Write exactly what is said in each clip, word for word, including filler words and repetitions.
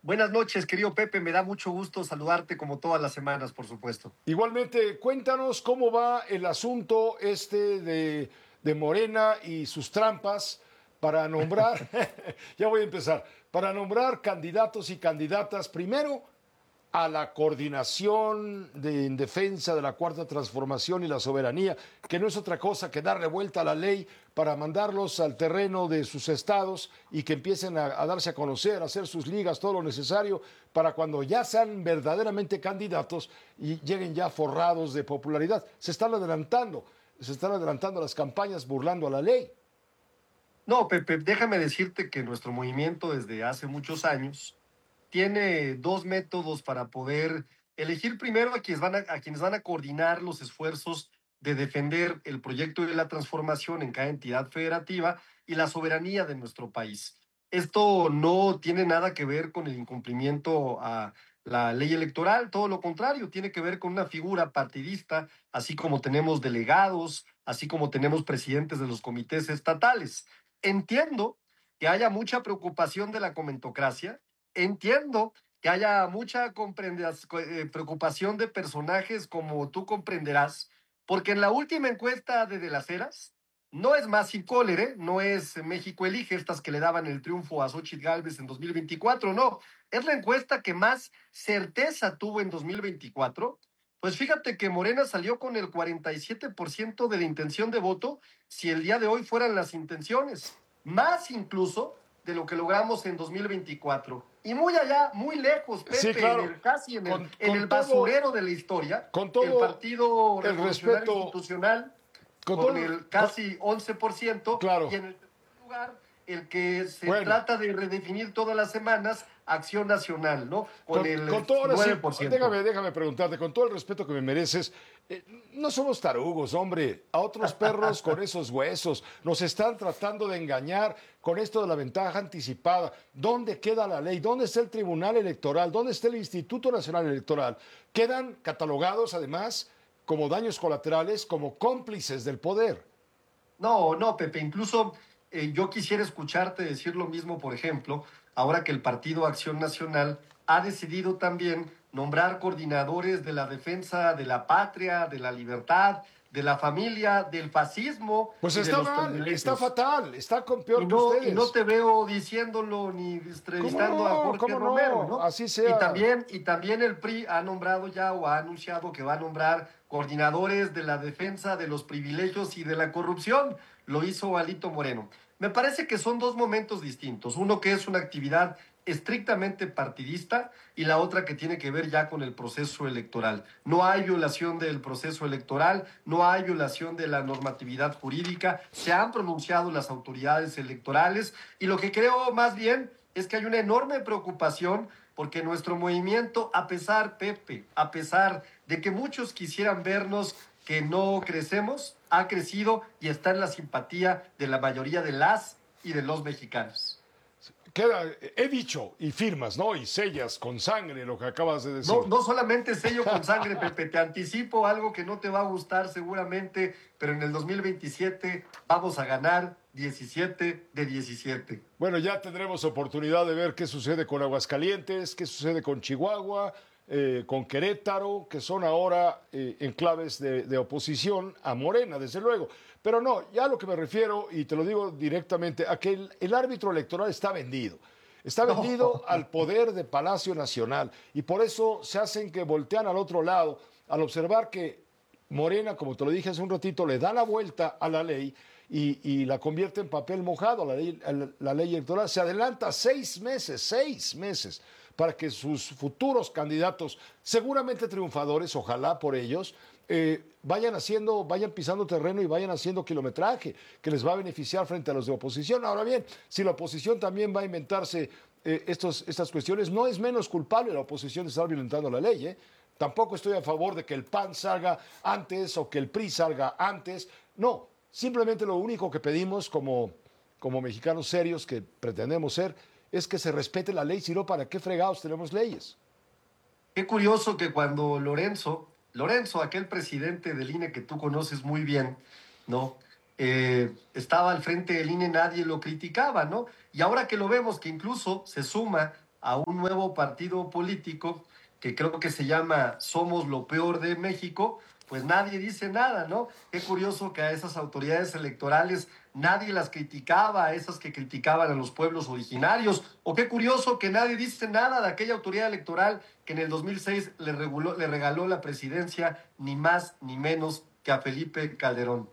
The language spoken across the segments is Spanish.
Buenas noches, querido Pepe. Me da mucho gusto saludarte como todas las semanas, por supuesto. Igualmente, cuéntanos cómo va el asunto este de, de Morena y sus trampas para nombrar, ya voy a empezar, para nombrar candidatos y candidatas primero a la coordinación de, en defensa de la cuarta transformación y la soberanía, que no es otra cosa que darle vuelta a la ley para mandarlos al terreno de sus estados y que empiecen a, a darse a conocer, a hacer sus ligas, todo lo necesario para cuando ya sean verdaderamente candidatos y lleguen ya forrados de popularidad. Se están adelantando, se están adelantando las campañas burlando a la ley. No, Pepe, déjame decirte que nuestro movimiento desde hace muchos años tiene dos métodos para poder elegir primero a quienes van a, a quienes van a coordinar los esfuerzos de defender el proyecto de la transformación en cada entidad federativa y la soberanía de nuestro país. Esto no tiene nada que ver con el incumplimiento a la ley electoral, todo lo contrario, tiene que ver con una figura partidista, así como tenemos delegados, así como tenemos presidentes de los comités estatales. Entiendo que haya mucha preocupación de la comentocracia. Entiendo que haya mucha eh, preocupación de personajes como tú comprenderás, porque en la última encuesta de De las Heras, no es más sin cólere, no es México Elige, estas que le daban el triunfo a Xochitl Gálvez en dos mil veinticuatro, no, es la encuesta que más certeza tuvo en dos mil veinticuatro. Pues fíjate que Morena salió con el cuarenta y siete por ciento de la intención de voto si el día de hoy fueran las intenciones, más incluso de lo que logramos en dos mil veinticuatro. Y muy allá, muy lejos, Sí, Pepe, en claro, el, casi en el, con, en con el todo, basurero de la historia, con el todo Partido el Revolucionario respeto, Institucional con con todo, el con- casi once por ciento claro, y en el tercer lugar, el que se bueno. trata de redefinir todas las semanas, Acción Nacional, ¿no? Con Con, el con todo, ahora sí, nueve por ciento. déjame, déjame preguntarte, con todo el respeto que me mereces, eh, no somos tarugos, hombre, a otros perros con esos huesos, nos están tratando de engañar con esto de la ventaja anticipada. ¿Dónde queda la ley? ¿Dónde está el Tribunal Electoral? ¿Dónde está el Instituto Nacional Electoral? Quedan catalogados, además, como daños colaterales, como cómplices del poder. No, no, Pepe, incluso eh, yo quisiera escucharte decir lo mismo, por ejemplo, ahora que el Partido Acción Nacional ha decidido también nombrar coordinadores de la defensa de la patria, de la libertad, de la familia, del fascismo Pues y de está los mal, está privilegios. fatal, está con Y peor que no, y no ustedes. te veo diciéndolo ni ¿Cómo entrevistando a no? Jorge ¿Cómo Romero, no? ¿no? Así Y sea. también, y también el P R I ha nombrado ya o ha anunciado que va a nombrar coordinadores de la defensa de los privilegios y de la corrupción. Lo hizo Alito Moreno. Me parece que son dos momentos distintos. Uno que es una actividad estrictamente partidista y la otra que tiene que ver ya con el proceso electoral. No hay violación del proceso electoral, no hay violación de la normatividad jurídica, se han pronunciado las autoridades electorales y lo que creo más bien es que hay una enorme preocupación porque nuestro movimiento, a pesar, Pepe, a pesar de que muchos quisieran vernos que no crecemos, ha crecido y está en la simpatía de la mayoría de las y de los mexicanos. Queda, he dicho y firmas, ¿no? Y sellas con sangre lo que acabas de No, decir. no solamente sello con sangre, Pepe, te anticipo algo que no te va a gustar seguramente, pero en el dos mil veintisiete vamos a ganar diecisiete de diecisiete. Bueno, ya tendremos oportunidad de ver qué sucede con Aguascalientes, qué sucede con Chihuahua, eh, con Querétaro, que son ahora eh, enclaves de, de oposición a Morena, desde luego. Pero no, ya a lo que me refiero, y te lo digo directamente, a que el, el árbitro electoral está vendido. Está No, vendido al poder de Palacio Nacional y por eso se hacen que voltean al otro lado al observar que Morena, como te lo dije hace un ratito, le da la vuelta a la ley y, y la convierte en papel mojado. La ley, la ley electoral se adelanta seis meses, seis meses, para que sus futuros candidatos, seguramente triunfadores, ojalá por ellos, eh, vayan haciendo, vayan pisando terreno y vayan haciendo kilometraje que les va a beneficiar frente a los de oposición. Ahora bien, si la oposición también va a inventarse eh, estos, estas cuestiones, no es menos culpable la oposición de estar violentando la ley, ¿eh? Tampoco estoy a favor de que el P A N salga antes o que el P R I salga antes. No, simplemente lo único que pedimos como, como mexicanos serios que pretendemos ser es que se respete la ley, si no, ¿para qué fregados tenemos leyes? qué curioso que cuando Lorenzo, Lorenzo, aquel presidente del I N E que tú conoces muy bien, ¿no? Eh, estaba al frente del I N E, nadie lo criticaba, ¿no? Y ahora que lo vemos que incluso se suma a un nuevo partido político que creo que se llama Somos lo Peor de México, pues nadie dice nada, ¿no? Qué curioso que a esas autoridades electorales nadie las criticaba, a esas que criticaban a los pueblos originarios, o qué curioso que nadie dice nada de aquella autoridad electoral que en el dos mil seis le, reguló, le regaló la presidencia ni más ni menos que a Felipe Calderón.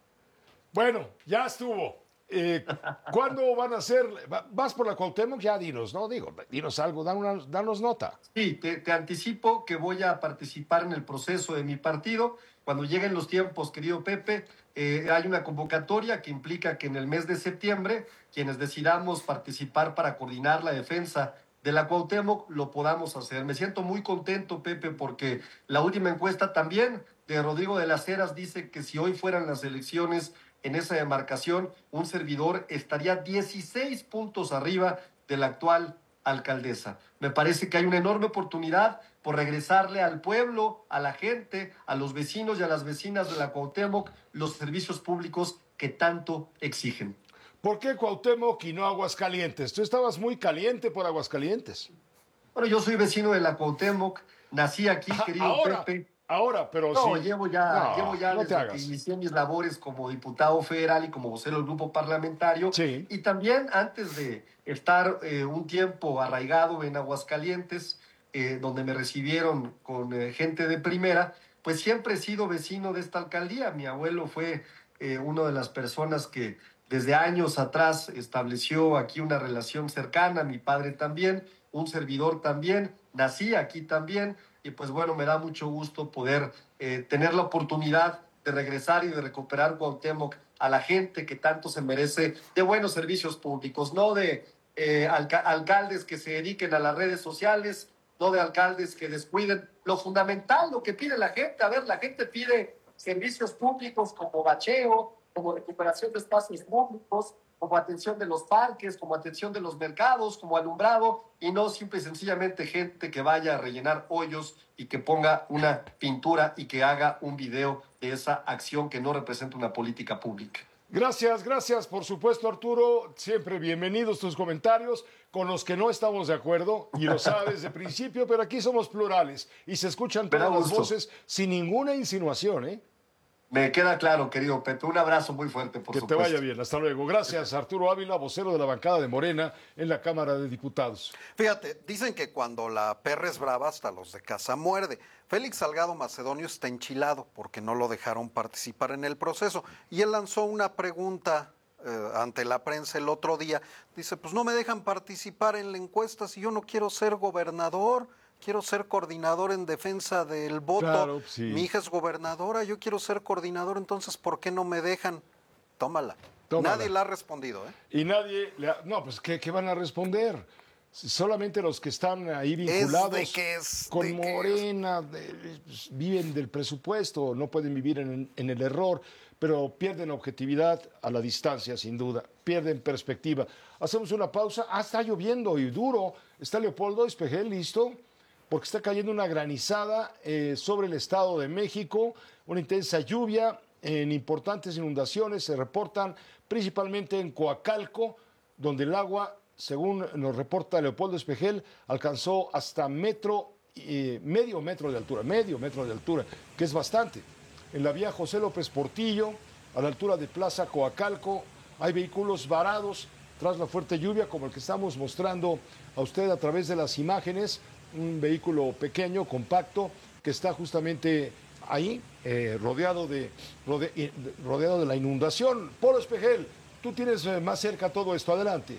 Bueno, ya estuvo. Eh, ¿Cuándo van a ser? ¿Vas por la Cuauhtémoc? Ya dinos, ¿no? Digo, dinos algo, danos, danos nota. Sí, te, te anticipo que voy a participar en el proceso de mi partido. Cuando lleguen los tiempos, querido Pepe, eh, hay una convocatoria que implica que en el mes de septiembre, quienes decidamos participar para coordinar la defensa de la Cuauhtémoc, lo podamos hacer. Me siento muy contento, Pepe, porque la última encuesta también de Rodrigo de las Heras dice que si hoy fueran las elecciones en esa demarcación, un servidor estaría dieciséis puntos arriba de la actual alcaldesa. Me parece que hay una enorme oportunidad por regresarle al pueblo, a la gente, a los vecinos y a las vecinas de la Cuauhtémoc los servicios públicos que tanto exigen. ¿Por qué Cuauhtémoc y no Aguascalientes? Tú estabas muy caliente por Aguascalientes. Bueno, yo soy vecino de la Cuauhtémoc, nací aquí, querido ahora, Pepe. Ahora, pero no, sí. llevo ya, no, llevo ya no desde que inicié mis labores como diputado federal y como vocero del grupo parlamentario. Sí. Y también antes de estar eh, un tiempo arraigado en Aguascalientes, eh, donde me recibieron con eh, gente de primera, pues siempre he sido vecino de esta alcaldía. Mi abuelo fue eh, una de las personas que desde años atrás estableció aquí una relación cercana, mi padre también, un servidor también, nací aquí también. Y pues bueno, me da mucho gusto poder eh, tener la oportunidad de regresar y de recuperar Cuauhtémoc a la gente que tanto se merece de buenos servicios públicos, no de eh, alca alcaldes que se dediquen a las redes sociales, no de alcaldes que descuiden lo fundamental, lo que pide la gente. A ver, la gente pide servicios públicos como bacheo, como recuperación de espacios públicos, como atención de los parques, como atención de los mercados, como alumbrado, y no simple y sencillamente gente que vaya a rellenar hoyos y que ponga una pintura y que haga un video de esa acción que no representa una política pública. Gracias, gracias, por supuesto, Arturo. Siempre bienvenidos tus comentarios con los que no estamos de acuerdo, y lo sabes de principio, pero aquí somos plurales y se escuchan todas las voces sin ninguna insinuación, ¿eh? Me queda claro, querido Pepe. Un abrazo muy fuerte, por que supuesto. Que te vaya bien. Hasta luego. Gracias, Arturo Ávila, vocero de la bancada de Morena en la Cámara de Diputados. Fíjate, dicen que cuando la perra es brava, hasta los de casa muerde. Félix Salgado Macedonio está enchilado porque no lo dejaron participar en el proceso. Y él lanzó una pregunta eh, ante la prensa el otro día. Dice, pues no me dejan participar en la encuesta si yo no quiero ser gobernador. Quiero ser coordinador en defensa del voto. Claro, sí. Mi hija es gobernadora, yo quiero ser coordinador, entonces ¿por qué no me dejan? Tómala. Tómala. Nadie la ha respondido, ¿eh? Y nadie, le ha... no, pues ¿qué, ¿qué van a responder? Solamente los que están ahí vinculados es de que es, con de Morena de, pues, viven del presupuesto, no pueden vivir en, en el error, pero pierden objetividad a la distancia, sin duda, pierden perspectiva. Hacemos una pausa. Ah, está lloviendo y duro. Está Leopoldo Espejel, listo, porque está cayendo una granizada eh, sobre el Estado de México, una intensa lluvia, en importantes inundaciones se reportan principalmente en Coacalco, donde el agua, según nos reporta Leopoldo Espejel, alcanzó hasta metro, eh, medio metro de altura, medio metro de altura, que es bastante. En la vía José López Portillo, a la altura de Plaza Coacalco, hay vehículos varados tras la fuerte lluvia, como el que estamos mostrando a usted a través de las imágenes, un vehículo pequeño, compacto, que está justamente ahí, eh, rodeado, de, rode, rodeado de la inundación. Polo Espejel, tú tienes eh, más cerca todo esto, adelante.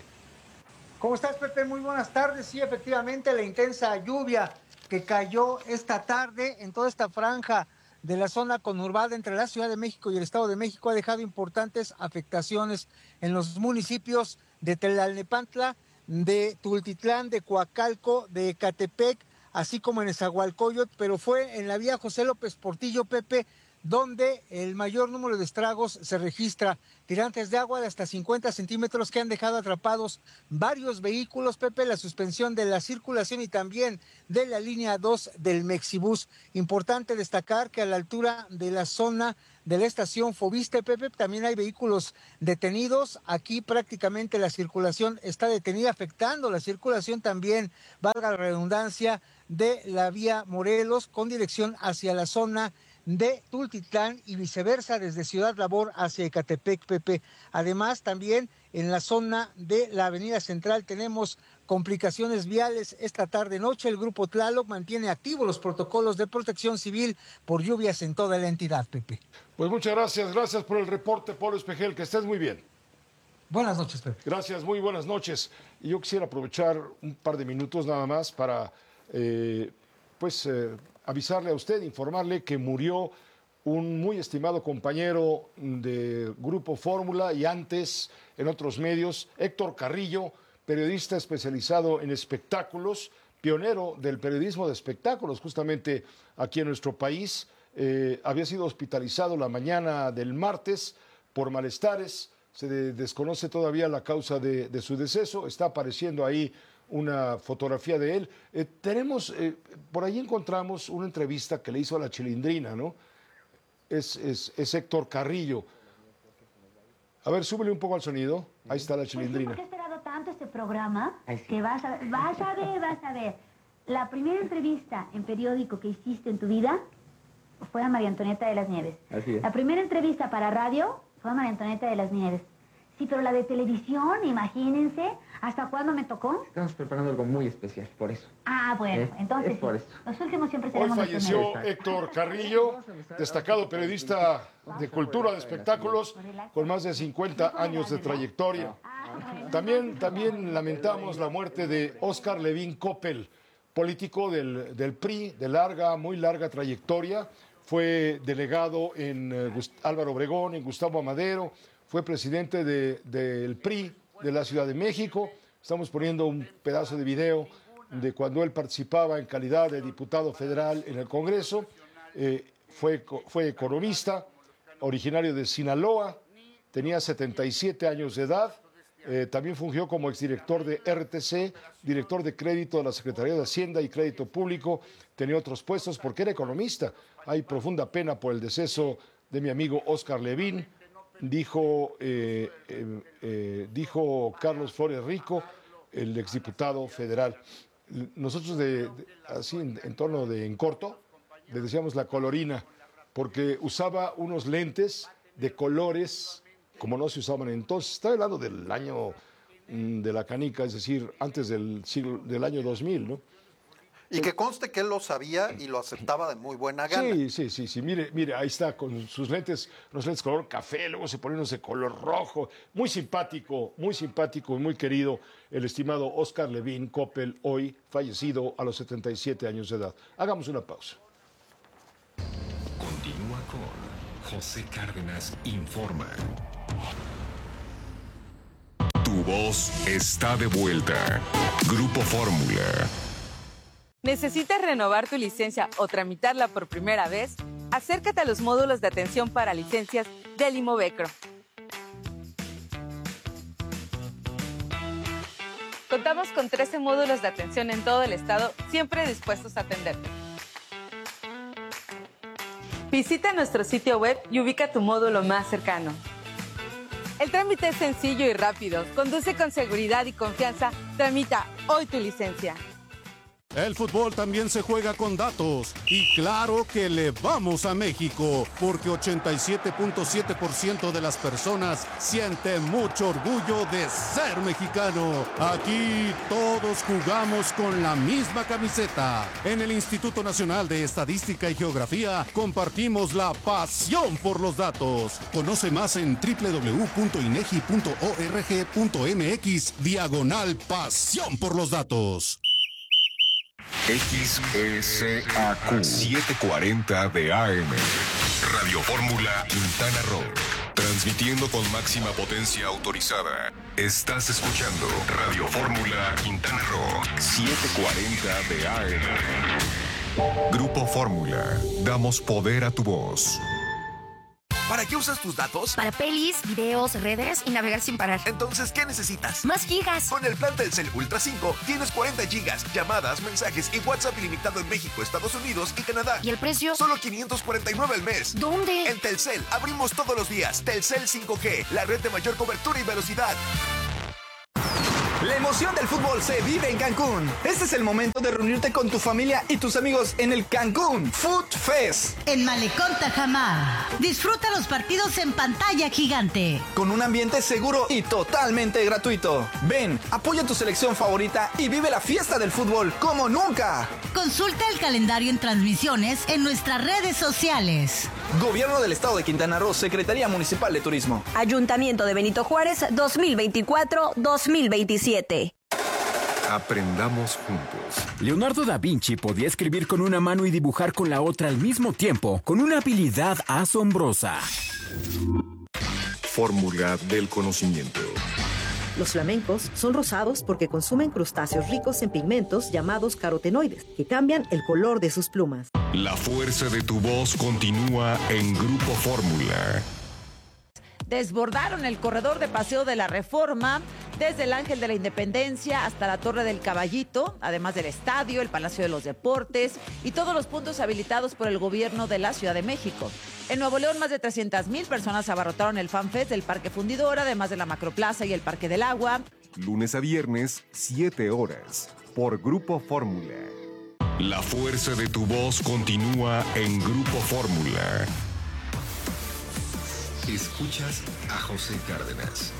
¿Cómo estás, Pepe? Muy buenas tardes. Sí, efectivamente, la intensa lluvia que cayó esta tarde en toda esta franja de la zona conurbada entre la Ciudad de México y el Estado de México ha dejado importantes afectaciones en los municipios de Tlalnepantla, de Tultitlán, de Coacalco, de Ecatepec, así como en Nezahualcóyotl, pero fue en la vía José López Portillo, Pepe, donde el mayor número de estragos se registra. Tirantes de agua de hasta cincuenta centímetros que han dejado atrapados varios vehículos, Pepe, la suspensión de la circulación y también de la línea dos del Mexibús. Importante destacar que a la altura de la zona de la estación Fobiste, Pepe. También hay vehículos detenidos. Aquí prácticamente la circulación está detenida, afectando la circulación también, valga la redundancia, de la vía Morelos con dirección hacia la zona de Tultitlán y viceversa desde Ciudad Labor hacia Ecatepec, Pepe. Además, también en la zona de la Avenida Central tenemos complicaciones viales esta tarde-noche. El Grupo Tlaloc mantiene activos los protocolos de protección civil por lluvias en toda la entidad, Pepe. Pues muchas gracias, gracias por el reporte, Pablo Espejel, que estés muy bien. Buenas noches, Pepe. Gracias, muy buenas noches. Y yo quisiera aprovechar un par de minutos nada más para, eh, pues, eh, avisarle a usted, informarle que murió un muy estimado compañero de Grupo Fórmula y antes en otros medios, Héctor Carrillo, periodista especializado en espectáculos, pionero del periodismo de espectáculos justamente aquí en nuestro país. Eh, había sido hospitalizado la mañana del martes por malestares. Se de, desconoce todavía la causa de, de su deceso. Está apareciendo ahí una fotografía de él. Eh, tenemos, eh, por ahí encontramos una entrevista que le hizo a la Chilindrina, ¿no? Es, es, es Héctor Carrillo. A ver, súbele un poco al sonido. Ahí está la Chilindrina. Pues sí, porque he esperado tanto este programa que vas a, vas a ver, vas a ver. La primera entrevista en periódico que hiciste en tu vida fue a María Antonieta de las Nieves. Así es. La primera entrevista para radio fue a María Antonieta de las Nieves. Sí, pero la de televisión, imagínense, ¿hasta cuándo me tocó? Estamos preparando algo muy especial, por eso. Ah, bueno, Es- entonces es por sí. eso. Los últimos siempre Hoy seremos los falleció primeros. Héctor Carrillo, destacado periodista de cultura, de espectáculos, con más de cincuenta años de trayectoria. También, también lamentamos la muerte de Óscar Levín Coppel, político del, del P R I, de larga, muy larga trayectoria. Fue delegado en eh, Gust- Álvaro Obregón, en Gustavo Amadero, fue presidente de- del P R I de la Ciudad de México. Estamos poniendo un pedazo de video de cuando él participaba en calidad de diputado federal en el Congreso. Eh, fue, co- fue economista, originario de Sinaloa, tenía setenta y siete años de edad. Eh, también fungió como exdirector de R T C, director de crédito de la Secretaría de Hacienda y Crédito Público. Tenía otros puestos porque era economista. Hay profunda pena por el deceso de mi amigo Óscar Levín, dijo, eh, eh, eh, dijo Carlos Flores Rico, el exdiputado federal. Nosotros, de, de- así en, en tono de en corto, le decíamos la colorina, porque usaba unos lentes de colores como no se usaban entonces. Está hablando del año mm, de la canica, es decir, antes del siglo, del año dos mil, ¿no? Y que conste que él lo sabía y lo aceptaba de muy buena gana. Sí, sí, sí, sí. Mire, mire, ahí está con sus lentes, unos lentes color café, luego se ponen unos de color rojo. Muy simpático, muy simpático y muy querido el estimado Óscar Levín Coppel, hoy fallecido a los setenta y siete años de edad. Hagamos una pausa. Continúa con José Cárdenas Informa. Tu voz está de vuelta. Grupo Fórmula. ¿Necesitas renovar tu licencia o tramitarla por primera vez? Acércate a los módulos de atención para licencias del Imovecro. Contamos con trece módulos de atención en todo el estado, siempre dispuestos a atenderte. Visita nuestro sitio web y ubica tu módulo más cercano. El trámite es sencillo y rápido. Conduce con seguridad y confianza. Tramita hoy tu licencia. El fútbol también se juega con datos y claro que le vamos a México porque ochenta y siete punto siete por ciento de las personas sienten mucho orgullo de ser mexicano. Aquí todos jugamos con la misma camiseta. En el Instituto Nacional de Estadística y Geografía compartimos la pasión por los datos. Conoce más en doble u doble u doble u punto inegi punto org punto mx diagonal pasión por los datos. X S A Q setecientos cuarenta de A M. Radio Fórmula Quintana Roo. Transmitiendo con máxima potencia autorizada. Estás escuchando Radio Fórmula Quintana Roo setecientos cuarenta de A M. Grupo Fórmula. Damos poder a tu voz. ¿Para qué usas tus datos? Para pelis, videos, redes y navegar sin parar. Entonces, ¿qué necesitas? ¡Más gigas! Con el plan Telcel Ultra cinco tienes cuarenta gigas, llamadas, mensajes y WhatsApp ilimitado en México, Estados Unidos y Canadá. ¿Y el precio? Solo quinientos cuarenta y nueve al mes. ¿Dónde? En Telcel, abrimos todos los días. Telcel cinco G, la red de mayor cobertura y velocidad. La emoción del fútbol se vive en Cancún. Este es el momento de reunirte con tu familia y tus amigos en el Cancún Food Fest. En Malecón Tajamar. Disfruta los partidos en pantalla gigante. Con un ambiente seguro y totalmente gratuito. Ven, apoya tu selección favorita y vive la fiesta del fútbol como nunca. Consulta el calendario en transmisiones en nuestras redes sociales. Gobierno del Estado de Quintana Roo, Secretaría Municipal de Turismo. Ayuntamiento de Benito Juárez, dos mil veinticuatro a dos mil veintisiete. Aprendamos juntos. Leonardo da Vinci podía escribir con una mano y dibujar con la otra al mismo tiempo, con una habilidad asombrosa. Fórmula del conocimiento. Los flamencos son rosados porque consumen crustáceos ricos en pigmentos llamados carotenoides, que cambian el color de sus plumas. La fuerza de tu voz continúa en Grupo Fórmula. Desbordaron el corredor de Paseo de la Reforma, desde el Ángel de la Independencia hasta la Torre del Caballito, además del estadio, el Palacio de los Deportes y todos los puntos habilitados por el gobierno de la Ciudad de México. En Nuevo León, más de trescientas mil personas abarrotaron el FanFest del Parque Fundidor, además de la Macroplaza y el Parque del Agua. Lunes a viernes, siete horas, por Grupo Fórmula. La fuerza de tu voz continúa en Grupo Fórmula. Escuchas a José Cárdenas.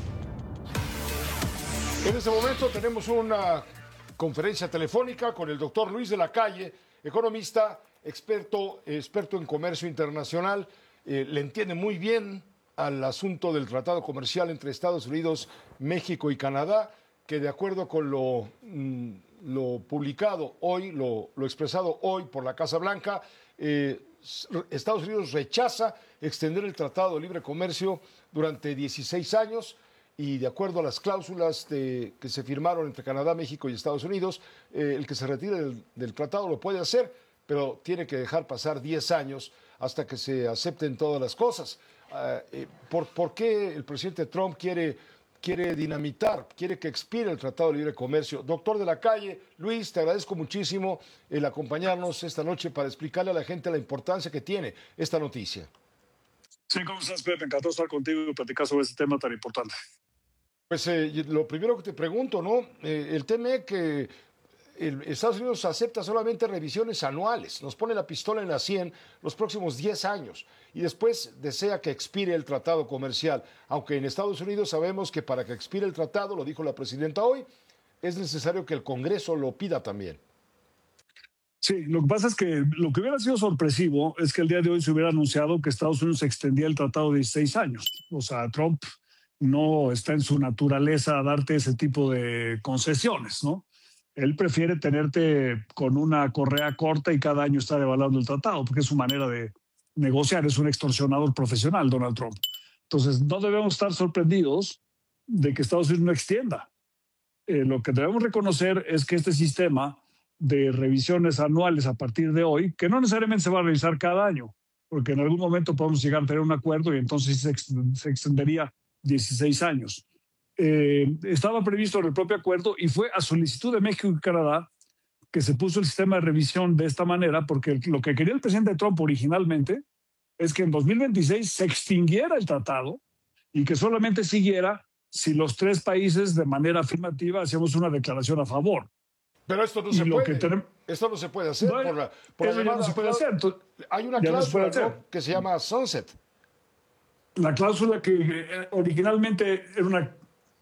En este momento tenemos una conferencia telefónica con el doctor Luis de la Calle, economista, experto, experto en comercio internacional. Eh, le entiende muy bien al asunto del tratado comercial entre Estados Unidos, México y Canadá, que de acuerdo con lo, mm, lo publicado hoy, lo, lo expresado hoy por la Casa Blanca, eh, Estados Unidos rechaza extender el Tratado de Libre Comercio durante dieciséis años y de acuerdo a las cláusulas de, que se firmaron entre Canadá, México y Estados Unidos, eh, el que se retire del, del tratado lo puede hacer, pero tiene que dejar pasar diez años hasta que se acepten todas las cosas. Uh, eh, ¿por, ¿Por qué el presidente Trump quiere, quiere dinamitar, quiere que expire el Tratado de Libre Comercio? Doctor de la Calle, Luis, te agradezco muchísimo el acompañarnos esta noche para explicarle a la gente la importancia que tiene esta noticia. Sí, ¿cómo estás, Pepe? Encantado de estar contigo y platicar sobre este tema tan importante. Pues eh, lo primero que te pregunto, ¿no? Eh, el tema es que el Estados Unidos acepta solamente revisiones anuales, nos pone la pistola en la sien los próximos diez años y después desea que expire el tratado comercial, aunque en Estados Unidos sabemos que para que expire el tratado, lo dijo la presidenta hoy, es necesario que el Congreso lo pida también. Sí, lo que pasa es que lo que hubiera sido sorpresivo es que el día de hoy se hubiera anunciado que Estados Unidos extendía el tratado de dieciséis años. O sea, Trump no está en su naturaleza darte ese tipo de concesiones, ¿no? Él prefiere tenerte con una correa corta y cada año estar evaluando el tratado, porque es su manera de negociar, es un extorsionador profesional, Donald Trump. Entonces, no debemos estar sorprendidos de que Estados Unidos no extienda. Eh, lo que debemos reconocer es que este sistema de revisiones anuales a partir de hoy, que no necesariamente se va a revisar cada año, porque en algún momento podemos llegar a tener un acuerdo y entonces se, ex se extendería dieciséis años. Eh, estaba previsto en el propio acuerdo y fue a solicitud de México y Canadá que se puso el sistema de revisión de esta manera, porque el, lo que quería el presidente Trump originalmente es que en dos mil veintiséis se extinguiera el tratado y que solamente siguiera si los tres países de manera afirmativa hacíamos una declaración a favor. Pero esto no se puede. Tenemos, esto no se puede hacer. No, por la, por eso ya no se puede hacer. Entonces, hay una cláusula no ¿no? que se llama sunset. La cláusula que originalmente era una...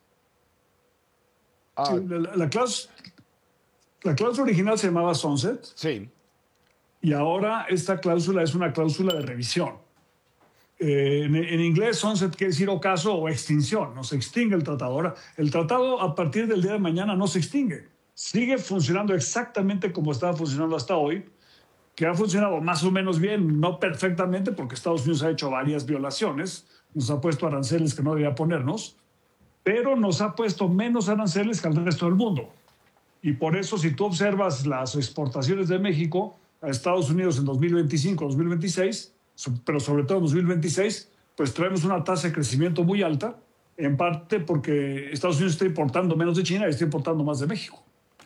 Ah. Sí, la, la, cláusula, la cláusula original se llamaba sunset. Sí. Y ahora esta cláusula es una cláusula de revisión. Eh, en, en inglés sunset quiere decir ocaso o extinción. No se extingue el tratado. Ahora, el tratado a partir del día de mañana no se extingue. Sigue funcionando exactamente como estaba funcionando hasta hoy, que ha funcionado más o menos bien, no perfectamente, porque Estados Unidos ha hecho varias violaciones, nos ha puesto aranceles que no debía ponernos, pero nos ha puesto menos aranceles que al resto del mundo. Y por eso, si tú observas las exportaciones de México a Estados Unidos en dos mil veinticinco, dos mil veintiséis, pero sobre todo en dos mil veintiséis, pues traemos una tasa de crecimiento muy alta, en parte porque Estados Unidos está importando menos de China y está importando más de México.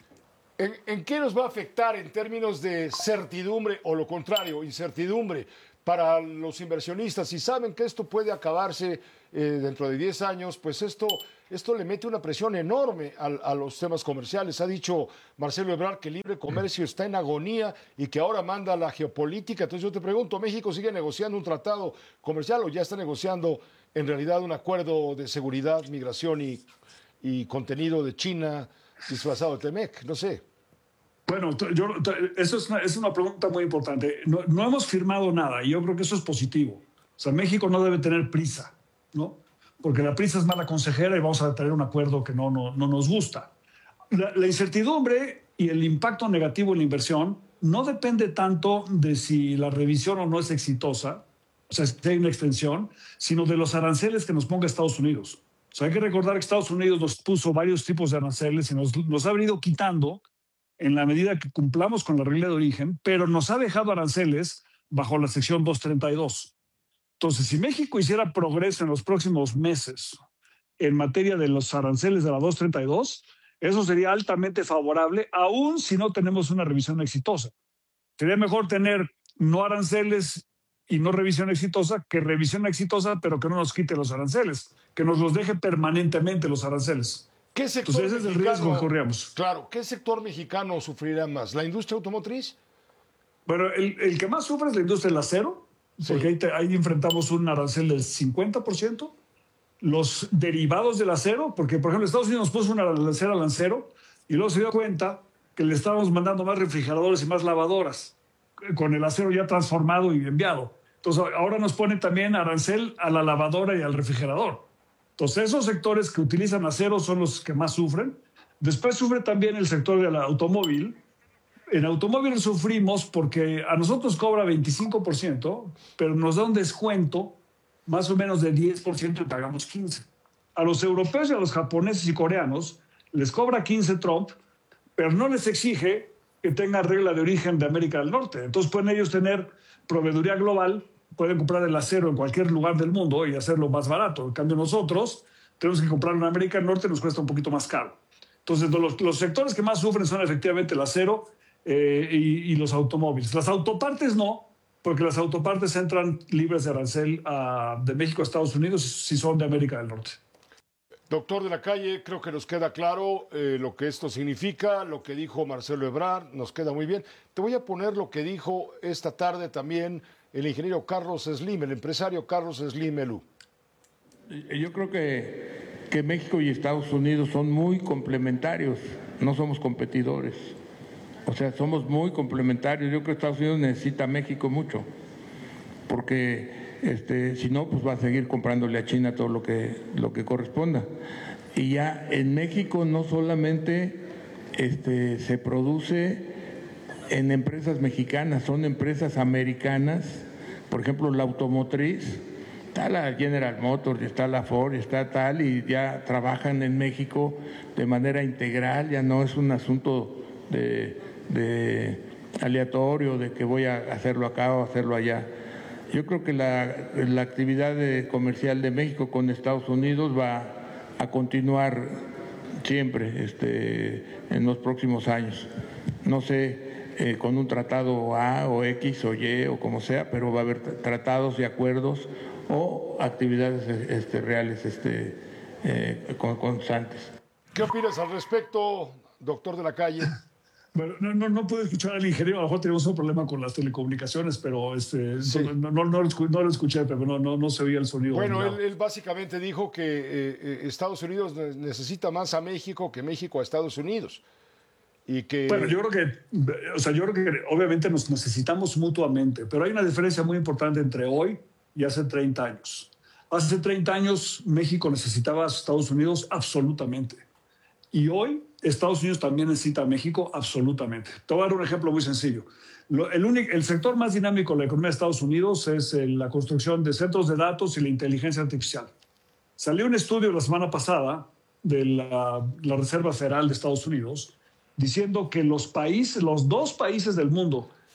¿En, ¿En qué nos va a afectar en términos de certidumbre o lo contrario, incertidumbre para los inversionistas? Si saben que esto puede acabarse eh, dentro de diez años, pues esto, esto le mete una presión enorme a, a los temas comerciales. Ha dicho Marcelo Ebrard que el libre comercio está en agonía y que ahora manda la geopolítica. Entonces yo te pregunto, ¿México sigue negociando un tratado comercial o ya está negociando en realidad un acuerdo de seguridad, migración y, y contenido de China disfrazado de Temec? No sé. Bueno, yo, eso es una, es una pregunta muy importante. No, no hemos firmado nada y yo creo que eso es positivo. O sea, México no debe tener prisa, ¿no? Porque la prisa es mala consejera y vamos a tener un acuerdo que no, no, no nos gusta. La, la incertidumbre y el impacto negativo en la inversión no depende tanto de si la revisión o no es exitosa, o sea, si hay una extensión, sino de los aranceles que nos ponga Estados Unidos. O sea, hay que recordar que Estados Unidos nos puso varios tipos de aranceles y nos, nos ha venido quitando en la medida que cumplamos con la regla de origen, pero nos ha dejado aranceles bajo la sección doscientos treinta y dos. Entonces, si México hiciera progreso en los próximos meses en materia de los aranceles de la doscientos treinta y dos, eso sería altamente favorable, aun si no tenemos una revisión exitosa. Sería mejor tener no aranceles y no revisión exitosa que revisión exitosa, pero que no nos quite los aranceles, que nos los deje permanentemente los aranceles. ¿Qué sector Entonces, ese es el riesgo que corríamos. Claro, ¿qué sector mexicano sufrirá más? ¿La industria automotriz? Bueno, el, el que más sufre es la industria del acero, sí, porque ahí, te, ahí enfrentamos un arancel del cincuenta por ciento. Los derivados del acero, porque, por ejemplo, Estados Unidos nos puso un arancel al acero y luego se dio cuenta que le estábamos mandando más refrigeradores y más lavadoras con el acero ya transformado y enviado. Entonces, ahora nos pone también arancel a la lavadora y al refrigerador. Entonces, esos sectores que utilizan acero son los que más sufren. Después sufre también el sector del automóvil. En automóvil sufrimos porque a nosotros cobra veinticinco por ciento, pero nos da un descuento más o menos de diez por ciento y pagamos quince por ciento. A los europeos y a los japoneses y coreanos les cobra quince Trump, pero no les exige que tenga regla de origen de América del Norte. Entonces pueden ellos tener proveeduría global, pueden comprar el acero en cualquier lugar del mundo y hacerlo más barato. En cambio nosotros tenemos que comprarlo en América del Norte y nos cuesta un poquito más caro. Entonces los, los sectores que más sufren son efectivamente el acero eh, y, y los automóviles. Las autopartes no, porque las autopartes entran libres de arancel a, de México a Estados Unidos si son de América del Norte. Doctor de la Calle, creo que nos queda claro eh, lo que esto significa, lo que dijo Marcelo Ebrard, nos queda muy bien. Te voy a poner lo que dijo esta tarde también el ingeniero Carlos Slim, el empresario Carlos Slim Elú. Yo creo que, que México y Estados Unidos son muy complementarios, no somos competidores. O sea, somos muy complementarios. Yo creo que Estados Unidos necesita a México mucho, porque este, si no, pues va a seguir comprándole a China todo lo que, lo que corresponda. Y ya en México no solamente este, se produce en empresas mexicanas, son empresas americanas. Por ejemplo, la automotriz, está la General Motors, está la Ford, está tal, y ya trabajan en México de manera integral, ya no es un asunto de, de aleatorio, de que voy a hacerlo acá o hacerlo allá. Yo creo que la, la actividad de, comercial de México con Estados Unidos va a continuar siempre este, en los próximos años. No sé, eh, con un tratado A o X o Y o como sea, pero va a haber tratados y acuerdos o actividades este, reales este, eh, constantes. ¿Qué opinas al respecto, doctor de la Calle? Bueno, no, no, no pude escuchar al ingeniero, a lo mejor tenemos un problema con las telecomunicaciones, pero este, sí. no, no, no, lo escuché, no lo escuché, pero no, no, no se oía el sonido. Bueno, él, él básicamente dijo que eh, Estados Unidos necesita más a México que México a Estados Unidos. Y que... Bueno, yo creo que, o sea, yo creo que obviamente nos necesitamos mutuamente, pero hay una diferencia muy importante entre hoy y hace treinta años. Hace treinta años México necesitaba a Estados Unidos absolutamente. Y hoy Estados Unidos también necesita a México absolutamente. Te voy a dar un ejemplo muy sencillo. Lo, el, único, el sector más dinámico de la economía de Estados Unidos es el, la construcción de centros de datos y la inteligencia artificial. Salió un estudio la semana pasada de la, la Reserva Federal de Estados Unidos diciendo que los países, los dos países del mundo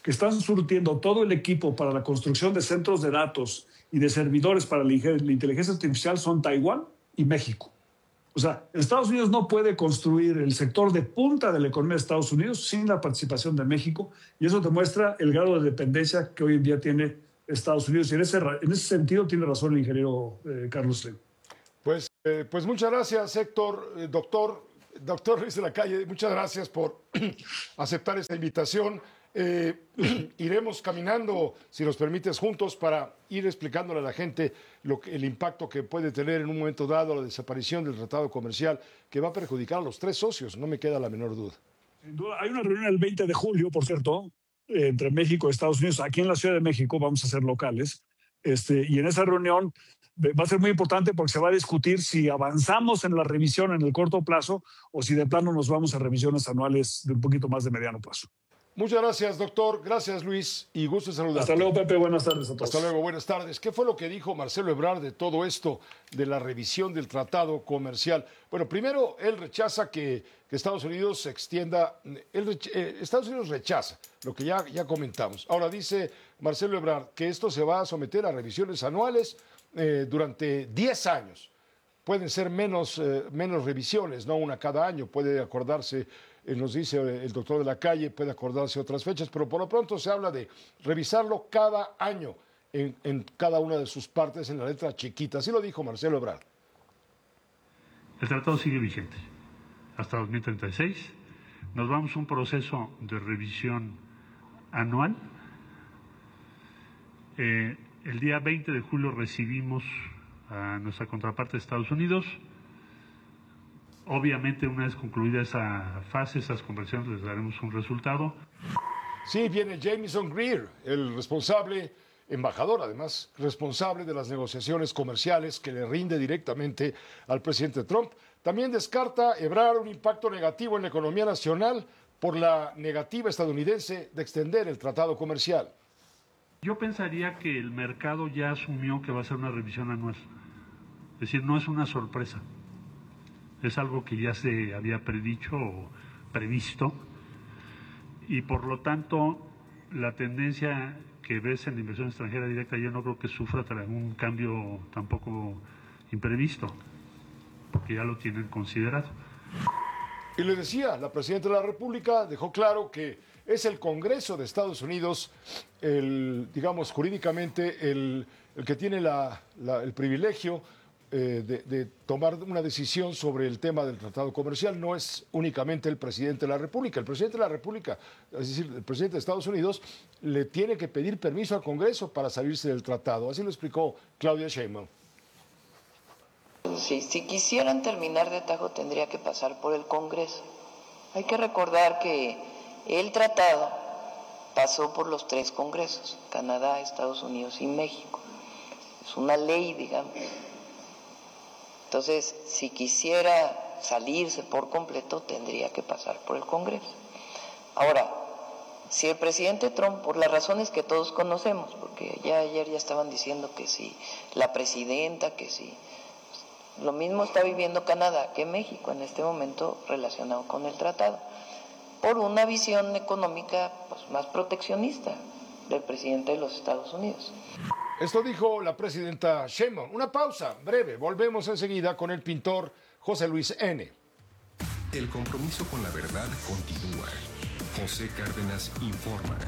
que están surtiendo todo el equipo para la construcción de centros de datos y de servidores para la inteligencia artificial son Taiwán y México. O sea, Estados Unidos no puede construir el sector de punta de la economía de Estados Unidos sin la participación de México, y eso demuestra el grado de dependencia que hoy en día tiene Estados Unidos. Y en ese, en ese sentido tiene razón el ingeniero eh, Carlos Slim. Pues, eh, pues muchas gracias, Héctor, eh, doctor, doctor Luis de la Calle, muchas gracias por aceptar esta invitación. Eh, iremos caminando, si nos permites, juntos para ir explicándole a la gente lo que, el impacto que puede tener en un momento dado la desaparición del tratado comercial que va a perjudicar a los tres socios, no me queda la menor duda. Sin duda, hay una reunión el veinte de julio, por cierto, eh, entre México y Estados Unidos. Aquí en la Ciudad de México vamos a ser locales, este, y en esa reunión va a ser muy importante porque se va a discutir si avanzamos en la revisión en el corto plazo o si de plano nos vamos a revisiones anuales de un poquito más de mediano plazo. Muchas gracias, doctor. Gracias, Luis. Y gusto en saludarte. Hasta luego, Pepe. Buenas tardes a todos. Hasta luego, buenas tardes. ¿Qué fue lo que dijo Marcelo Ebrard de todo esto, de la revisión del tratado comercial? Bueno, primero, él rechaza que, que Estados Unidos se extienda. Él, eh, Estados Unidos rechaza lo que ya, ya comentamos. Ahora dice Marcelo Ebrard que esto se va a someter a revisiones anuales eh, durante diez años. Pueden ser menos, eh, menos revisiones, no una cada año. Puede acordarse, eh, nos dice el doctor de la Calle, puede acordarse otras fechas, pero por lo pronto se habla de revisarlo cada año en, en cada una de sus partes en la letra chiquita. Así lo dijo Marcelo Ebrard. El tratado sigue vigente hasta dos mil treinta y seis. Nos vamos a un proceso de revisión anual. Eh, el día veinte de julio recibimos a nuestra contraparte de Estados Unidos. Obviamente, una vez concluida esa fase, esas conversaciones, les daremos un resultado. Sí, viene Jamieson Greer, el responsable, embajador además, responsable de las negociaciones comerciales que le rinde directamente al presidente Trump. También descarta Ebrard un impacto negativo en la economía nacional por la negativa estadounidense de extender el tratado comercial. Yo pensaría que el mercado ya asumió que va a ser una revisión anual. Es decir, no es una sorpresa. Es algo que ya se había predicho o previsto. Y por lo tanto, la tendencia que ves en la inversión extranjera directa yo no creo que sufra algún cambio tampoco imprevisto, porque ya lo tienen considerado. Y le decía, la presidenta de la República dejó claro que es el Congreso de Estados Unidos, el, digamos, jurídicamente, el, el que tiene la, la, el privilegio eh, de, de tomar una decisión sobre el tema del tratado comercial. No es únicamente el presidente de la República. El presidente de la República, es decir, el presidente de Estados Unidos, le tiene que pedir permiso al Congreso para salirse del tratado. Así lo explicó Claudia Sheinbaum. Sí, si quisieran terminar de tajo tendría que pasar por el Congreso. Hay que recordar que el tratado pasó por los tres congresos, Canadá, Estados Unidos y México. Es una ley, digamos. Entonces, si quisiera salirse por completo, tendría que pasar por el Congreso. Ahora, si el presidente Trump, por las razones que todos conocemos, porque ya ayer ya estaban diciendo que sí, la presidenta, que sí, lo mismo está viviendo Canadá que México en este momento relacionado con el tratado, por una visión económica pues, más proteccionista del presidente de los Estados Unidos. Esto dijo la presidenta Sheinbaum. Una pausa breve, volvemos enseguida con el pintor José Luis N. El compromiso con la verdad continúa. José Cárdenas informa.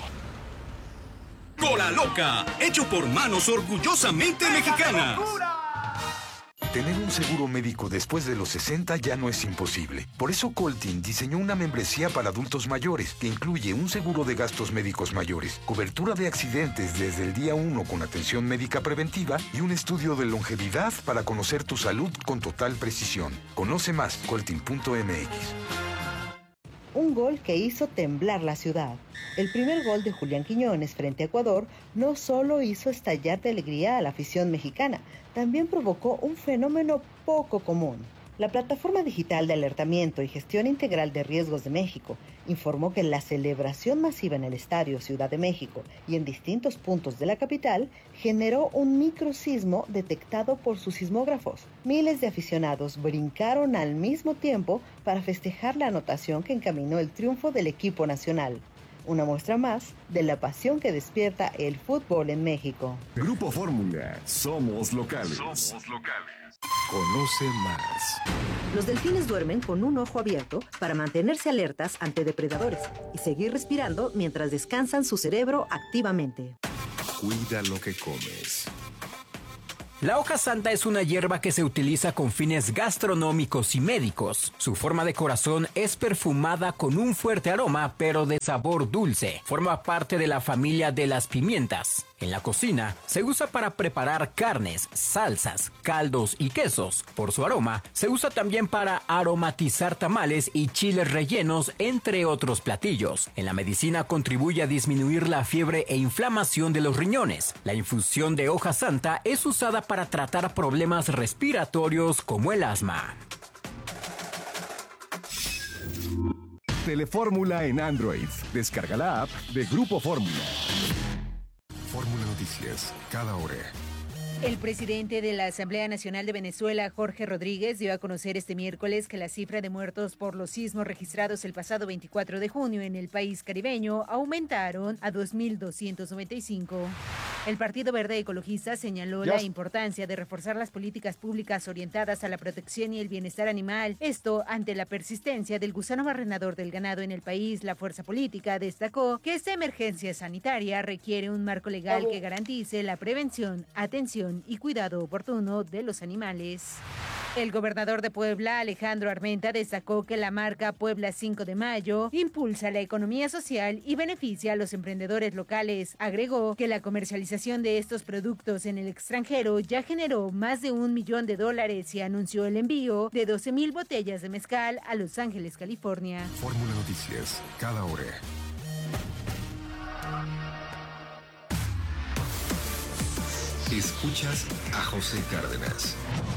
Cola Loca, hecho por manos orgullosamente mexicanas. Tener un seguro médico después de los sesenta ya no es imposible. Por eso Coltin diseñó una membresía para adultos mayores que incluye un seguro de gastos médicos mayores, cobertura de accidentes desde el día uno con atención médica preventiva y un estudio de longevidad para conocer tu salud con total precisión. Conoce más, coltin punto m x. Un gol que hizo temblar la ciudad. El primer gol de Julián Quiñones frente a Ecuador no solo hizo estallar de alegría a la afición mexicana, también provocó un fenómeno poco común. La plataforma digital de alertamiento y gestión integral de riesgos de México informó que la celebración masiva en el Estadio Ciudad de México y en distintos puntos de la capital generó un microsismo detectado por sus sismógrafos. Miles de aficionados brincaron al mismo tiempo para festejar la anotación que encaminó el triunfo del equipo nacional. Una muestra más de la pasión que despierta el fútbol en México. Grupo Fórmula, somos locales. Somos locales. Conoce más. Los delfines duermen con un ojo abierto para mantenerse alertas ante depredadores y seguir respirando mientras descansan su cerebro activamente. Cuida lo que comes. La hoja santa es una hierba que se utiliza con fines gastronómicos y médicos. Su forma de corazón es perfumada con un fuerte aroma, pero de sabor dulce. Forma parte de la familia de las pimientas. En la cocina se usa para preparar carnes, salsas, caldos y quesos. Por su aroma, se usa también para aromatizar tamales y chiles rellenos, entre otros platillos. En la medicina contribuye a disminuir la fiebre e inflamación de los riñones. La infusión de hoja santa es usada para tratar problemas respiratorios como el asma. Telefórmula en Android. Descarga la app de Grupo Fórmula. Fórmula Noticias, cada hora. El presidente de la Asamblea Nacional de Venezuela, Jorge Rodríguez, dio a conocer este miércoles que la cifra de muertos por los sismos registrados el pasado veinticuatro de junio en el país caribeño aumentaron a dos mil doscientos noventa y cinco. El Partido Verde Ecologista señaló Ya. la importancia de reforzar las políticas públicas orientadas a la protección y el bienestar animal. Esto ante la persistencia del gusano barrenador del ganado en el país. La fuerza política destacó que esta emergencia sanitaria requiere un marco legal que garantice la prevención, atención y cuidado oportuno de los animales. El gobernador de Puebla, Alejandro Armenta, destacó que la marca Puebla cinco de mayo impulsa la economía social y beneficia a los emprendedores locales. Agregó que la comercialización de estos productos en el extranjero ya generó más de un millón de dólares y anunció el envío de doce mil botellas de mezcal a Los Ángeles, California. Fórmula Noticias, cada hora. Escuchas a José Cárdenas.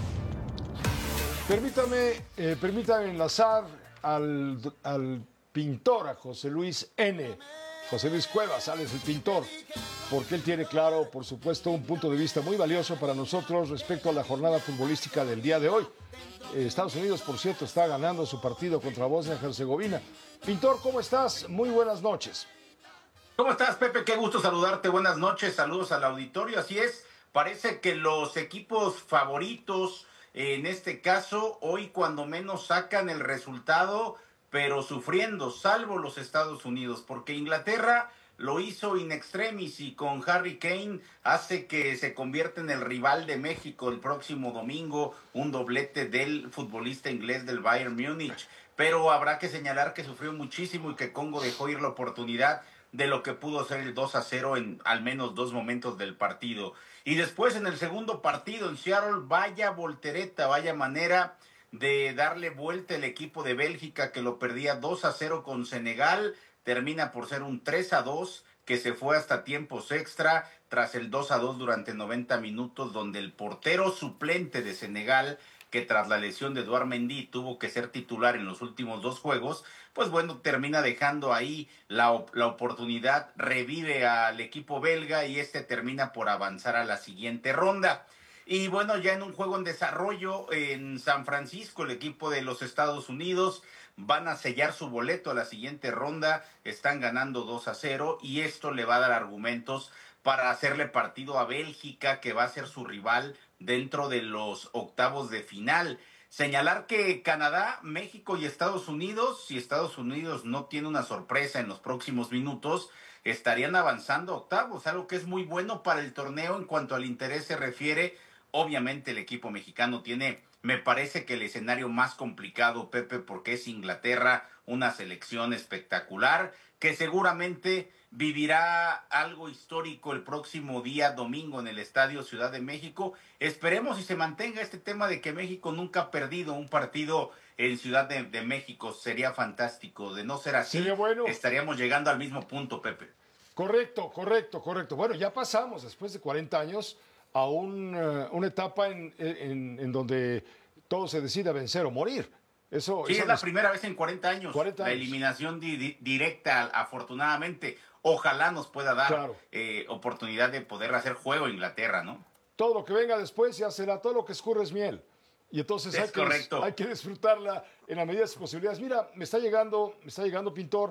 Permítame, eh, permítame enlazar al, al pintor, a José Luis N. José Luis Cuevas, Alex el pintor, porque él tiene claro, por supuesto, un punto de vista muy valioso para nosotros respecto a la jornada futbolística del día de hoy. Eh, Estados Unidos, por cierto, está ganando su partido contra Bosnia y Herzegovina. Pintor, ¿cómo estás? Muy buenas noches. ¿Cómo estás, Pepe? Qué gusto saludarte. Buenas noches, saludos al auditorio. Así es, parece que los equipos favoritos, en este caso, hoy cuando menos sacan el resultado, pero sufriendo, salvo los Estados Unidos, porque Inglaterra lo hizo in extremis y con Harry Kane hace que se convierta en el rival de México el próximo domingo, un doblete del futbolista inglés del Bayern Múnich. Pero habrá que señalar que sufrió muchísimo y que Congo dejó ir la oportunidad de lo que pudo ser el dos a cero en al menos dos momentos del partido. Y después en el segundo partido en Seattle, vaya voltereta, vaya manera de darle vuelta el equipo de Bélgica que lo perdía dos a cero con Senegal, termina por ser un tres a dos que se fue hasta tiempos extra tras el dos a dos durante noventa minutos, donde el portero suplente de Senegal, que tras la lesión de Edouard Mendy tuvo que ser titular en los últimos dos juegos, pues bueno, termina dejando ahí la, la oportunidad, revive al equipo belga y este termina por avanzar a la siguiente ronda. Y bueno, ya en un juego en desarrollo en San Francisco, el equipo de los Estados Unidos van a sellar su boleto a la siguiente ronda, están ganando dos a cero y esto le va a dar argumentos para hacerle partido a Bélgica, que va a ser su rival dentro de los octavos de final. Señalar que Canadá, México y Estados Unidos, si Estados Unidos no tiene una sorpresa en los próximos minutos, estarían avanzando a octavos, algo que es muy bueno para el torneo en cuanto al interés se refiere. Obviamente el equipo mexicano tiene, me parece que el escenario más complicado, Pepe, porque es Inglaterra, una selección espectacular, que seguramente vivirá algo histórico el próximo día domingo en el Estadio Ciudad de México. Esperemos y se mantenga este tema de que México nunca ha perdido un partido en Ciudad de, de México. Sería fantástico. De no ser así, Sería bueno. Estaríamos llegando al mismo punto, Pepe. Correcto, correcto, correcto. Bueno, ya pasamos después de cuarenta años a un, uh, una etapa en, en, en donde todo se decide a vencer o morir. Eso, sí, eso es la nos... primera vez en cuarenta años. cuarenta años. La eliminación di di directa, afortunadamente. Ojalá nos pueda dar Claro. eh, oportunidad de poder hacer juego a Inglaterra, ¿no? Todo lo que venga después ya será, todo lo que escurre es miel. Y entonces Es hay que, correcto. hay que disfrutarla en la medida de sus posibilidades. Mira, me está llegando, me está llegando, Pintor,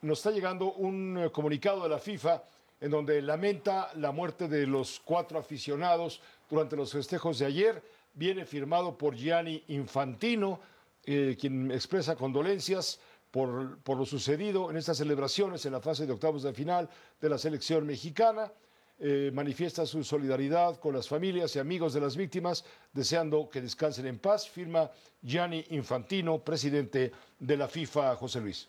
nos está llegando un eh, comunicado de la FIFA en donde lamenta la muerte de los cuatro aficionados durante los festejos de ayer. Viene firmado por Gianni Infantino, eh, quien expresa condolencias por, por lo sucedido en estas celebraciones en la fase de octavos de final de la selección mexicana. Eh, manifiesta su solidaridad con las familias y amigos de las víctimas, deseando que descansen en paz. Firma Gianni Infantino, presidente de la FIFA, José Luis.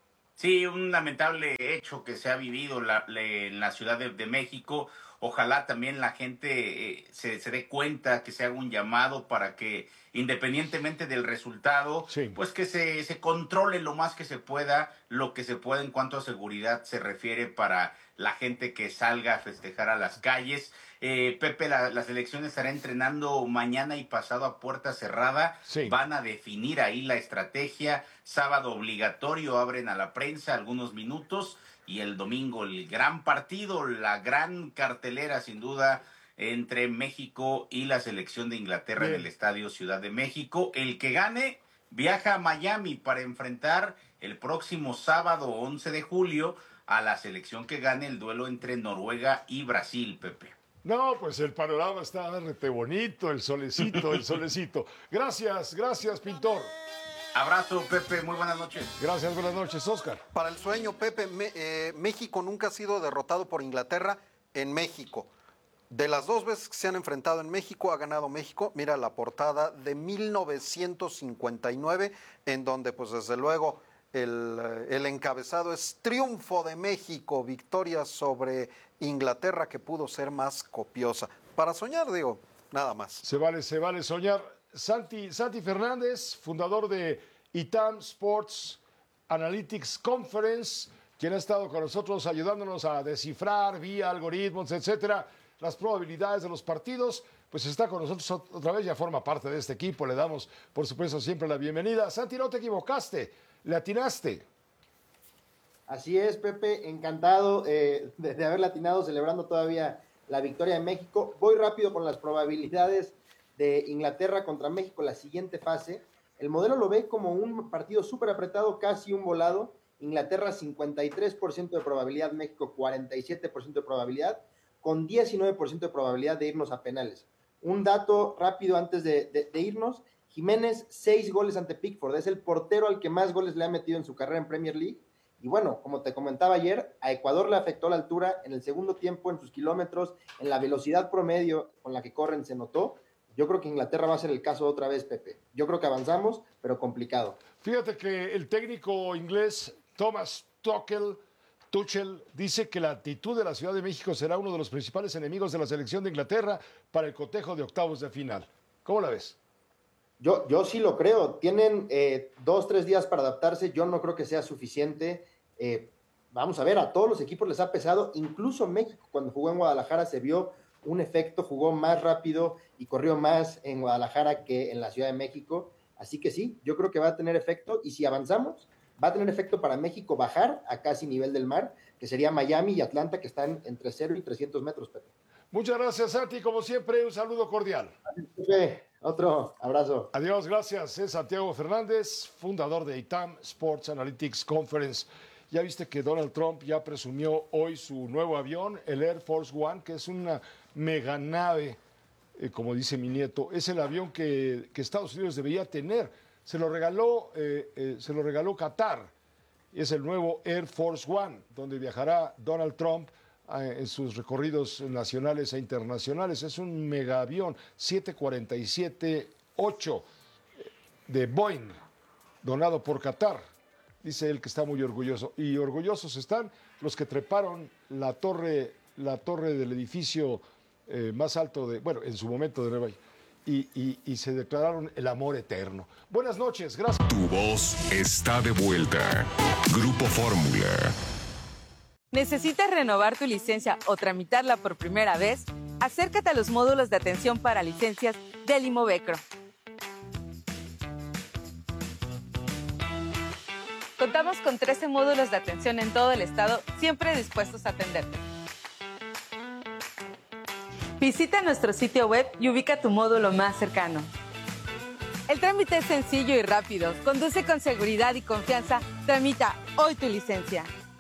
Sí, un lamentable hecho que se ha vivido la, le, en la Ciudad de, de México. Ojalá también la gente eh, se, se dé cuenta, que se haga un llamado para que, independientemente del resultado, sí. pues que se, se controle lo más que se pueda, lo que se pueda en cuanto a seguridad se refiere para la gente que salga a festejar a las calles. Eh, Pepe, la, la selección estará entrenando mañana y pasado a puerta cerrada. Sí. Van a definir ahí la estrategia. Sábado obligatorio, abren a la prensa algunos minutos. Y el domingo el gran partido, la gran cartelera sin duda entre México y la selección de Inglaterra. Bien. En el Estadio Ciudad de México. El que gane viaja a Miami para enfrentar el próximo sábado once de julio a la selección que gane el duelo entre Noruega y Brasil, Pepe. No, pues el panorama está rete bonito, el solecito, el solecito. Gracias, gracias, pintor. Abrazo, Pepe, muy buenas noches. Gracias, buenas noches, Oscar. Para el sueño, Pepe, me, eh, México nunca ha sido derrotado por Inglaterra en México. De las dos veces que se han enfrentado en México, ha ganado México. Mira la portada de mil novecientos cincuenta y nueve, en donde, pues desde luego, el, el encabezado es Triunfo de México, victoria sobre Inglaterra que pudo ser más copiosa. Para soñar, digo, nada más. Se vale, se vale soñar. Santi, Santi Fernández, fundador de I T A M Sports Analytics Conference, quien ha estado con nosotros ayudándonos a descifrar vía algoritmos, etcétera, las probabilidades de los partidos, pues está con nosotros otra vez, ya forma parte de este equipo. Le damos, por supuesto, siempre la bienvenida. Santi, no te equivocaste, le atinaste. Así es, Pepe, encantado eh, de, de haber latinado, celebrando todavía la victoria de México. Voy rápido con las probabilidades de Inglaterra contra México, la siguiente fase. El modelo lo ve como un partido súper apretado, casi un volado. Inglaterra cincuenta y tres por ciento de probabilidad, México cuarenta y siete por ciento de probabilidad, con diecinueve por ciento de probabilidad de irnos a penales. Un dato rápido antes de, de, de irnos: Jiménez, seis goles ante Pickford, es el portero al que más goles le ha metido en su carrera en Premier League. Y bueno, como te comentaba ayer, a Ecuador le afectó la altura en el segundo tiempo, en sus kilómetros, en la velocidad promedio con la que corren se notó. Yo creo que Inglaterra va a ser el caso otra vez, Pepe. Yo creo que avanzamos, pero complicado. Fíjate que el técnico inglés Thomas Tuchel, Tuchel dice que la actitud de la Ciudad de México será uno de los principales enemigos de la selección de Inglaterra para el cotejo de octavos de final. ¿Cómo la ves? Yo, yo sí lo creo. Tienen eh, dos, tres días para adaptarse. Yo no creo que sea suficiente. Eh, vamos a ver, a todos los equipos les ha pesado. Incluso México, cuando jugó en Guadalajara, se vio un efecto, jugó más rápido y corrió más en Guadalajara que en la Ciudad de México. Así que sí, yo creo que va a tener efecto, y si avanzamos, va a tener efecto para México bajar a casi nivel del mar, que sería Miami y Atlanta, que están entre cero y trescientos metros, Pepe. Muchas gracias, Santi. Como siempre, un saludo cordial. Pepe, otro abrazo. Adiós, gracias. Es Santiago Fernández, fundador de I T A M Sports Analytics Conference. Ya viste que Donald Trump ya presumió hoy su nuevo avión, el Air Force One, que es una mega nave, eh, como dice mi nieto. Es el avión que, que Estados Unidos debería tener. Se lo regaló, eh, eh, se lo regaló Qatar. Es el nuevo Air Force One, donde viajará Donald Trump eh, en sus recorridos nacionales e internacionales. Es un mega avión siete cuarenta y siete ocho de Boeing, donado por Qatar. Dice él que está muy orgulloso. Y orgullosos están los que treparon la torre, la torre del edificio eh, más alto de, bueno, en su momento de Nueva York. Y, y, y se declararon el amor eterno. Buenas noches, gracias. Tu voz está de vuelta. Grupo Fórmula. ¿Necesitas renovar tu licencia o tramitarla por primera vez? Acércate a los módulos de atención para licencias del Imovecro. Contamos con trece módulos de atención en todo el estado, siempre dispuestos a atenderte. Visita nuestro sitio web y ubica tu módulo más cercano. El trámite es sencillo y rápido. Conduce con seguridad y confianza. Tramita hoy tu licencia.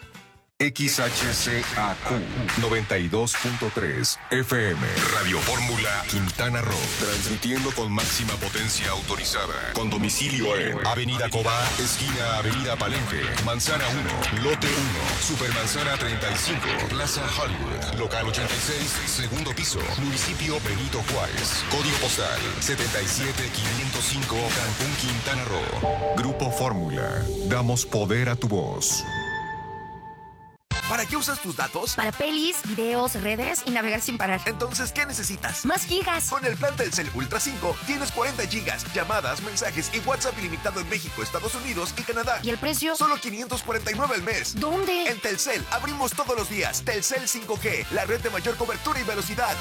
X H C A Q noventa y dos punto tres F M. Radio Fórmula Quintana Roo. Transmitiendo con máxima potencia autorizada. Con domicilio en Avenida Cobá, esquina Avenida Palenque, Manzana uno, Lote uno, Supermanzana treinta y cinco, Plaza Hollywood, Local ochenta y seis, segundo piso, Municipio Benito Juárez. Código postal setenta y siete quinientos cinco, Cancún, Quintana Roo. Grupo Fórmula. Damos poder a tu voz. ¿Para qué usas tus datos? Para pelis, videos, redes y navegar sin parar. Entonces, ¿qué necesitas? Más gigas. Con el plan Telcel Ultra cinco tienes cuarenta gigas, llamadas, mensajes y WhatsApp ilimitado en México, Estados Unidos y Canadá. ¿Y el precio? Solo quinientos cuarenta y nueve al mes. ¿Dónde? En Telcel. Abrimos todos los días. Telcel cinco G, la red de mayor cobertura y velocidad.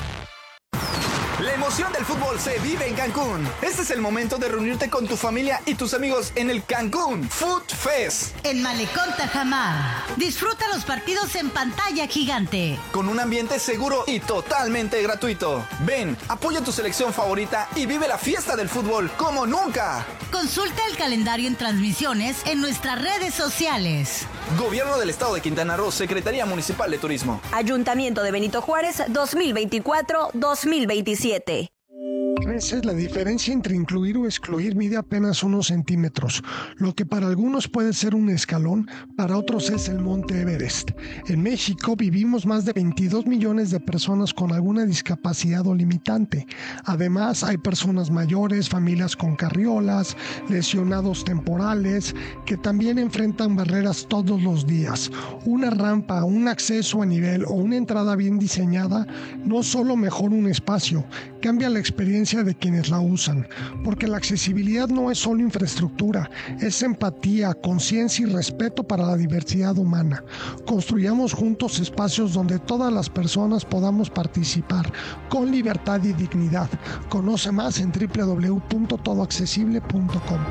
La emoción del fútbol se vive en Cancún. Este es el momento de reunirte con tu familia y tus amigos en el Cancún Food Fest. En Malecón Tajamar. Disfruta los partidos en pantalla gigante. Con un ambiente seguro y totalmente gratuito. Ven, apoya tu selección favorita y vive la fiesta del fútbol como nunca. Consulta el calendario en transmisiones en nuestras redes sociales. Gobierno del Estado de Quintana Roo, Secretaría Municipal de Turismo. Ayuntamiento de Benito Juárez dos mil veinticuatro dos mil veintisiete. A veces la diferencia entre incluir o excluir mide apenas unos centímetros. Lo que para algunos puede ser un escalón, para otros es el Monte Everest. En México vivimos más de veintidós millones de personas con alguna discapacidad o limitante. Además, hay personas mayores, familias con carriolas, lesionados temporales, que también enfrentan barreras todos los días. Una rampa, un acceso a nivel o una entrada bien diseñada no solo mejora un espacio, cambia la experiencia de quienes la usan, porque la accesibilidad no es solo infraestructura, es empatía, conciencia y respeto para la diversidad humana. Construyamos juntos espacios donde todas las personas podamos participar con libertad y dignidad. Conoce más en doble u doble u doble u punto todo accesible punto com.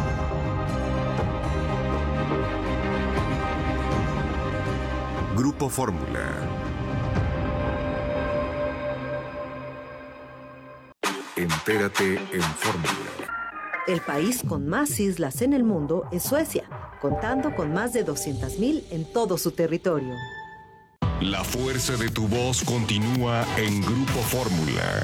Grupo Fórmula. Entérate en Fórmula. El país con más islas en el mundo es Suecia, contando con más de doscientas mil en todo su territorio. La fuerza de tu voz continúa en Grupo Fórmula.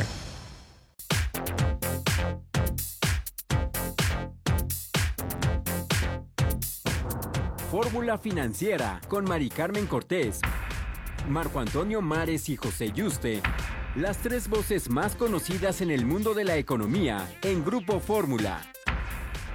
Fórmula Financiera con Mari Carmen Cortés, Marco Antonio Mares y José Yuste. Las tres voces más conocidas en el mundo de la economía en Grupo Fórmula.